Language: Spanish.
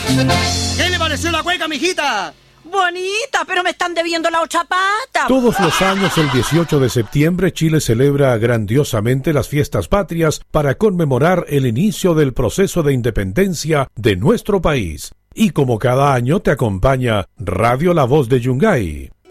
¿Qué le pareció la cueca, mijita? Bonita, pero me están debiendo la otra pata. Todos los años, el 18 de septiembre, Chile celebra grandiosamente las fiestas patrias para conmemorar el inicio del proceso de independencia de nuestro país. Y como cada año te acompaña Radio La Voz de Yungay.